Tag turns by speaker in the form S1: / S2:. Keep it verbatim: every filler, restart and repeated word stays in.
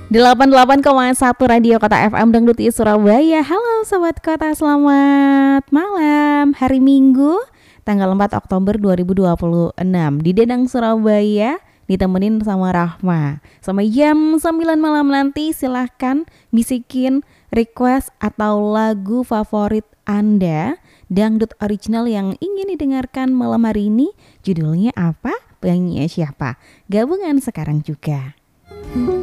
S1: delapan puluh delapan koma satu Radio Kota F M Dangdut I Surabaya. Halo Sobat Kota, selamat malam. Hari Minggu tanggal empat Oktober dua ribu dua puluh enam di Dedang Surabaya, ditemenin sama Rahma. Sampai jam sembilan malam nanti silahkan bisikin request atau lagu favorit Anda, dangdut original yang ingin didengarkan malam hari ini. Judulnya apa? Penyanyinya siapa? Gabungan sekarang juga.